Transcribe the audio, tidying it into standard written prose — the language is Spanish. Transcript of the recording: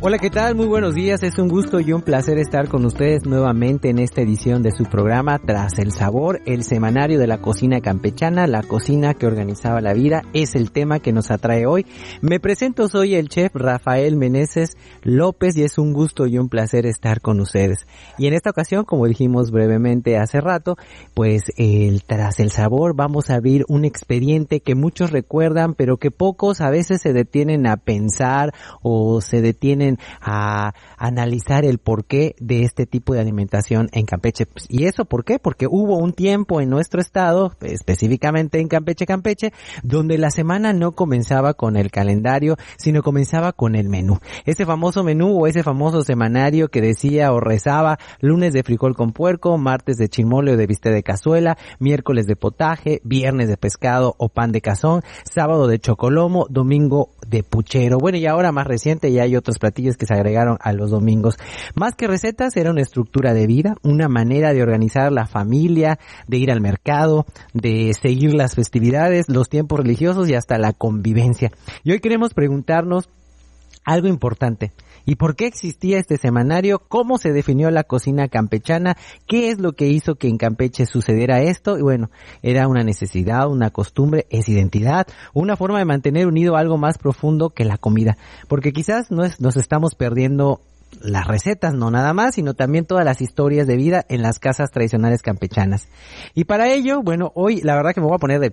Hola, ¿qué tal? Muy buenos días. Es un gusto y un placer estar con ustedes nuevamente en esta edición de su programa Tras el Sabor, el semanario de la cocina campechana, la cocina que organizaba la vida. Es el tema que nos atrae hoy. Me presento, soy el chef Rafael Meneses López y es un gusto y un placer estar con ustedes. Y en esta ocasión, como dijimos brevemente hace rato, pues Tras el Sabor vamos a abrir un expediente que muchos recuerdan, pero que pocos a veces se detienen a pensar o se detienen a analizar el porqué de este tipo de alimentación en Campeche. ¿Y eso por qué? Porque hubo un tiempo en nuestro estado, específicamente en Campeche, donde la semana no comenzaba con el calendario, sino comenzaba con el menú. Ese famoso menú o ese famoso semanario que decía o rezaba lunes de frijol con puerco, martes de chimole o de bistec de cazuela, miércoles de potaje, viernes de pescado o pan de cazón, sábado de chocolomo, domingo de puchero. Bueno, y ahora más reciente ya hay otros platillos que se agregaron a los domingos. Más que recetas, era una estructura de vida, una manera de organizar la familia, de ir al mercado, de seguir las festividades, los tiempos religiosos y hasta la convivencia. Y hoy queremos preguntarnos algo importante. ¿Y por qué existía este semanario? ¿Cómo se definió la cocina campechana? ¿Qué es lo que hizo que en Campeche sucediera esto? Y bueno, era una necesidad, una costumbre, es identidad, una forma de mantener unido algo más profundo que la comida. Porque quizás nos estamos perdiendo las recetas, no nada más, sino también todas las historias de vida en las casas tradicionales campechanas. Y para ello, bueno, hoy la verdad que me voy a poner de